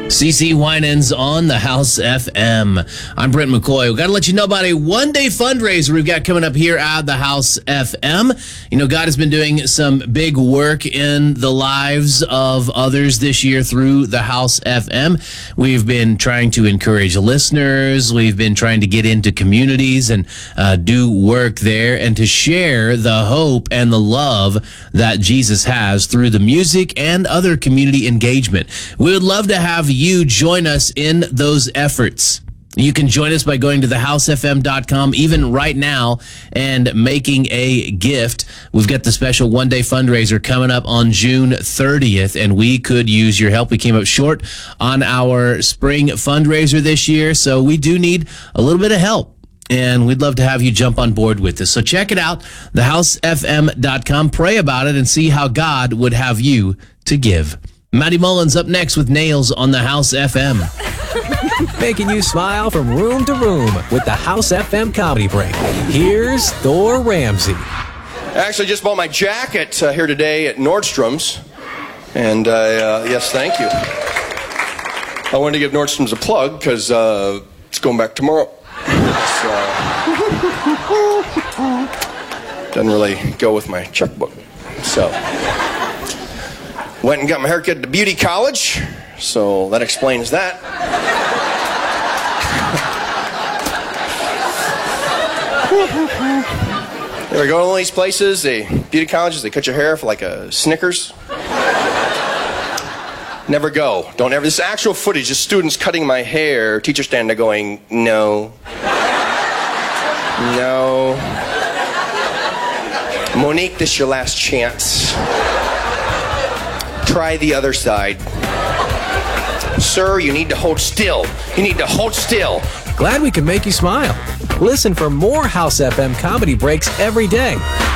CC Winans on the House FM. I'm Brent McCoy. We've got to let you know about a one-day fundraiser we've got coming up here at the House FM. You know, God has been doing some big work in the lives of others this year through the House FM. We've been trying to encourage listeners. We've been trying to get into communities and do work there and to share the hope and the love that Jesus has through the music and other community engagement. We would love to have you join us in those efforts. You can join us by going to thehousefm.com even right now and making a gift. We've got the special one-day fundraiser coming up on June 30th, and we could use your help. We came up short on our spring fundraiser this year, so we do need a little bit of help. And we'd love to have you jump on board with us. So check it out, thehousefm.com. Pray about it and see how God would have you to give. Matty Mullins up next with Nails on the House FM. Making you smile from room to room with the House FM Comedy Break. Here's Thor Ramsey. I actually just bought my jacket here today at Nordstrom's. And yes, thank you. I wanted to give Nordstrom's a plug because it's going back tomorrow. Doesn't really go with my checkbook. So went and got my haircut at beauty college, so that explains that. There we go to all these places, beauty colleges, they cut your hair for like a Snickers. Never go. Don't ever. This is actual footage of students cutting my hair, teacher standing there going, no. No. Monique, this is your last chance. Try the other side. Sir, you need to hold still. You need to hold still. Glad we could make you smile. Listen for more House FM Comedy Breaks every day